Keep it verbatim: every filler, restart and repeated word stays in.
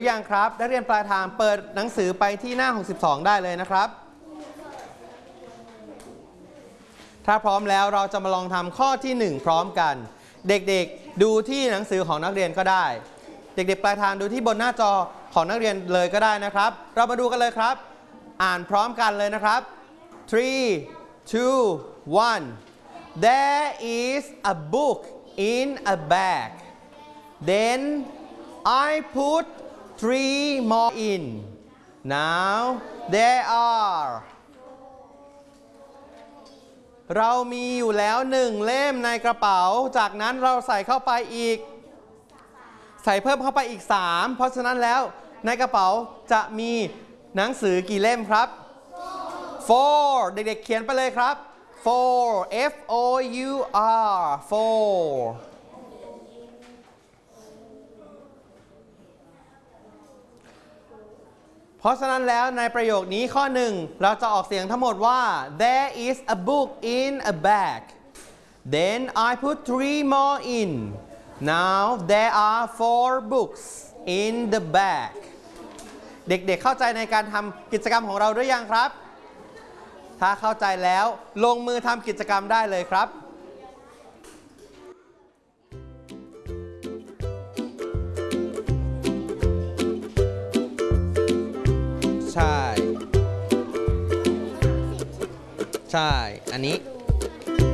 ยังครับนักเรียนปลายทางเปิดหนังสือไปที่หน้าหกสิบสองได้เลยนะครับถ้าพร้อมแล้วเราจะมาลองทำข้อที่หนึ่งพร้อมกันเด็กๆดูที่หนังสือของนักเรียนก็ได้เด็กๆปลายทางดูที่บนหน้าจอของนักเรียนเลยก็ได้นะครับเรามาดูกันเลยครับอ่านพร้อมกันเลยนะครับ three two one There is a book in a bag then I put three more in now there are เรามีอยู่แล้วหนึ่งเล่มในกระเป๋าจากนั้นเราใส่เข้าไปอีกใส่เพิ่มเข้าไปอีกสามเพราะฉะนั้นแล้วในกระเป๋าจะมีหนังสือกี่เล่มครับ four เด็กๆเขียนไปเลยครับ four F O U R fourเพราะฉะนั้นแล้วในประโยคนี้ข้อหนึ่งเราจะออกเสียงทั้งหมดว่า There is a book in a bag then I put three more in now there are four books in the bag เด็กๆเข้าใจในการทำกิจกรรมของเราหรือยังครับถ้าเข้าใจแล้วลงมือทำกิจกรรมได้เลยครับใช่ใช่อันนี้